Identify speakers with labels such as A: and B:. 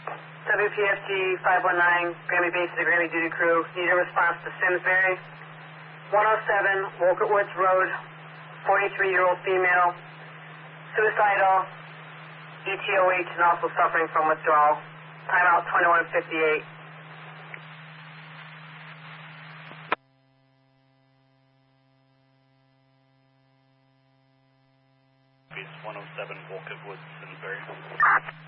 A: WPFG 519, Grammy Base to the Grammy Duty Crew. Need a response to Simsbury. 107 Wolcott Woods Road, 43-year-old female, suicidal, ETOH, and also suffering from withdrawal. Timeout 21:58.
B: 107 Wolcott Woods, Simsbury.